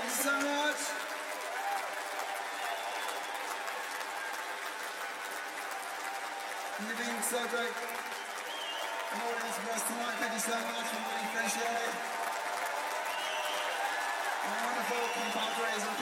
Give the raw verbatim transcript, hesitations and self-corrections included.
you so much. You've been so great. An audience for us tonight. Thank you so much. We really appreciate it. Wonderful. Keep up,